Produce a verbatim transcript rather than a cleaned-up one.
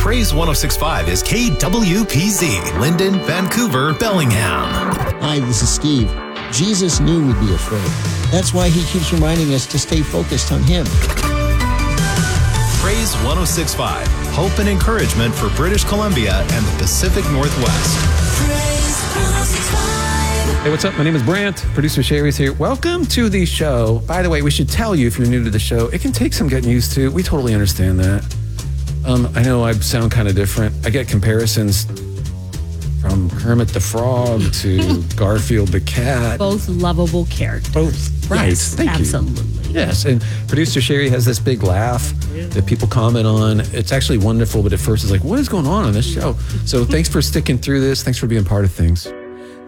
Praise one oh six point five is K W P Z, Linden, Vancouver, Bellingham. Hi, this is Steve. Jesus knew we'd be afraid. That's why he keeps reminding us to stay focused on him. Praise one oh six point five, hope and encouragement for British Columbia and the Pacific Northwest. Praise one oh six point five. Hey, what's up? My name is Brant. Producer Sherry's here. Welcome to the show. By the way, we should tell you if you're new to the show, it can take some getting used to. We totally understand that. Um, I know I sound kind of different. I get comparisons from Kermit the Frog to Garfield the cat. Both lovable characters. Both. Right. Yes, Thank absolutely. you. Yes. And producer Sherry has this big laugh that people comment on. It's actually wonderful, but at first it's like, what is going on on this show? So thanks for sticking through this. Thanks for being part of things.